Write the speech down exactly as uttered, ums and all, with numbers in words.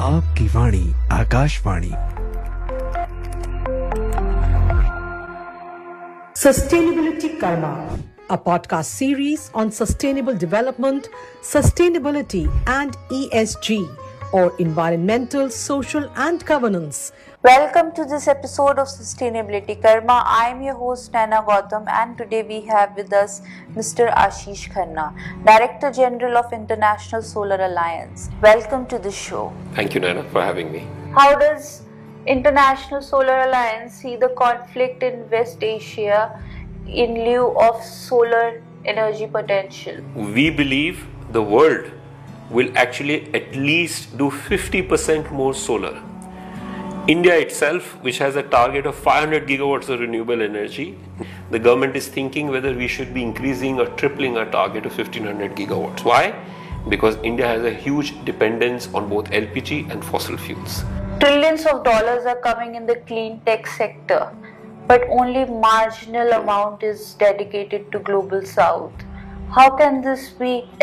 आपकी वाणी Akashvani. Sustainability Karma, a podcast series on sustainable development, sustainability and E S G, or environmental, social and governance. Welcome to this episode of Sustainability Karma. I am your host Naina Gautam, and today we have with us Mister Ashish Khanna, Director General of International Solar Alliance. Welcome to the show. Thank you, Naina, for having me. How does International Solar Alliance see the conflict in West Asia in lieu of solar energy potential? We believe the world will actually at least do fifty percent more solar. India itself, which has a target of five hundred gigawatts of renewable energy, the government is thinking whether we should be increasing or tripling our target to fifteen hundred gigawatts. Why? Because India has a huge dependence on both L P G and fossil fuels. Trillions of dollars are coming in the clean tech sector, but only marginal amount is dedicated to global south. How can this be